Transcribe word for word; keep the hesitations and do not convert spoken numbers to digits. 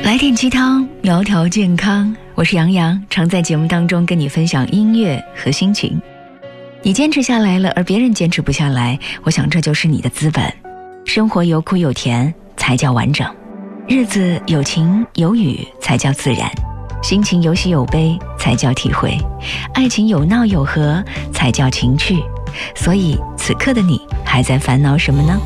来点鸡汤，苗条健康。我是杨洋，常在节目当中跟你分享音乐和心情。你坚持下来了，而别人坚持不下来，我想这就是你的资本。生活有苦有甜才叫完整，日子有晴有雨才叫自然，心情有喜有悲才叫体会，爱情有闹有和才叫情趣。所以此刻的你还在烦恼什么呢？